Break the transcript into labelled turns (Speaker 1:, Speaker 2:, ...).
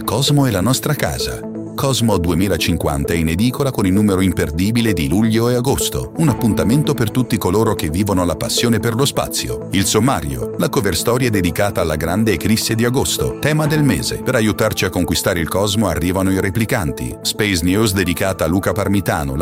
Speaker 1: Cosmo è la nostra casa. Cosmo 2050 è in edicola con il numero imperdibile di luglio e agosto, un appuntamento per tutti coloro che vivono la passione per lo spazio. Il sommario, la cover storia dedicata alla grande eclisse di agosto, tema del mese. Per aiutarci a conquistare il cosmo arrivano i replicanti. Space News dedicata a Luca Parmitano,